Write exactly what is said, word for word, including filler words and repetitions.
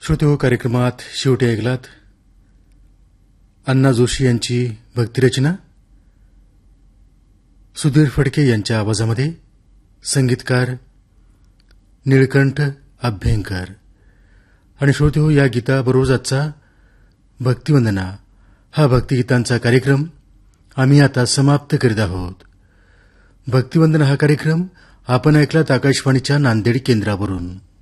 श्रोते कार्यक्रमात शेवटी ऐकलात अण्णा जोशी यांची भक्तिरचना, सुधीर फडके यांच्या आवाजामध्ये संगीतकार निळकंठ अभ्यंकर. आणि श्रोते हो, या गीताबरोबर आजचा भक्तिवंदना हा भक्तिगीतांचा कार्यक्रम आम्ही आता समाप्त करीत आहोत. भक्तिवंदना हा कार्यक्रम आपण ऐकलात आकाशवाणीच्या नांदेड केंद्रावरून.